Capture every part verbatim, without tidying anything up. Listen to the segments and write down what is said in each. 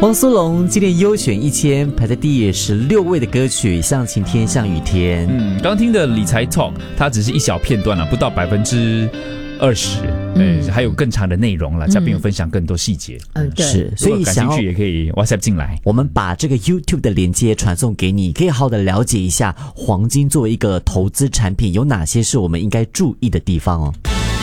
汪苏泷今年优选一千排在第十六位的歌曲《像晴天像雨天》。 嗯，刚听的理财 Talk 它只是一小片段了，不到百分之二十，嗯，还有更长的内容了。嘉宾有分享更多细节， 嗯，对， 是，所以感兴趣也可以 WhatsApp 进来。 我们把这个 YouTube 的连接传送给你，可以好好的了解一下黄金作为一个投资产品有哪些是我们应该注意的地方哦。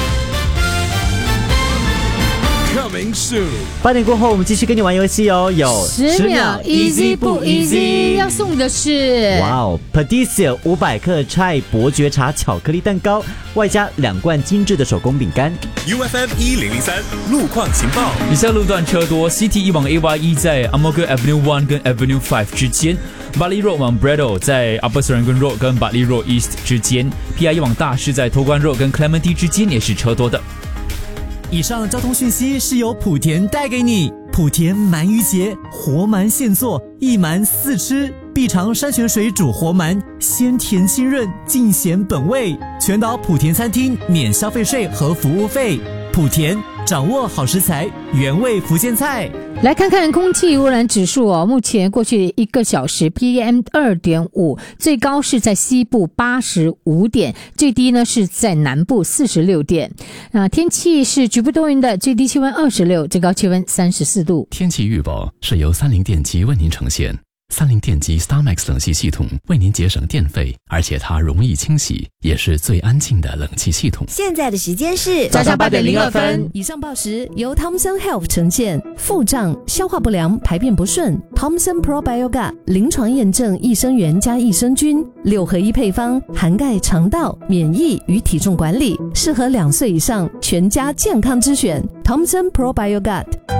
八点过后，我们继续跟你玩游戏哦。有十秒 easy 不 easy， 要送的是哇哦 Padicia 五百克菜伯爵茶巧克力蛋糕，外加两罐精致的手工饼干。 U F M 一零零三路况情报。 以下路段车多 ，C T 一往 A Y E 在 Amoka Avenue One 跟 Avenue Five 之间。Bartley Road 往 Braddell 在 Upper Serangoon Road 跟 Bartley Road East 之间 ，P I 一往大市在 Toh Guan Road 跟 Clementi 之间也是车多的。 以上交通讯息是由莆田带给你。莆田鳗鱼节，活鳗现做，一鳗四吃，必尝山泉水煮活鳗，鲜甜清润，尽显本味。全岛莆田餐厅免消费税和服务费。莆田掌握好食材，原味福建菜。 来看看空气污染指数哦，目前过去一个小时 P M 二点五， 最高是在西部八十五点，最低呢是在南部四十六点。那天气是局部多云的，最低气温二十六，最高气温三十四度。 天气预报是由三菱电机为您呈现。三菱电机 StarMax 冷气系统为您节省电费，而且它容易清洗，也是最安静的冷气系统。 现在的时间是早上八点零二分。 以上报时由 Thomson Health 呈现。腹胀、消化不良、排便不顺 ，Thomson Probiotic 临床验证益生元加益生菌六合一配方，涵盖肠道、免疫与体重管理，适合两岁以上全家健康之选。Thomson Probiotic。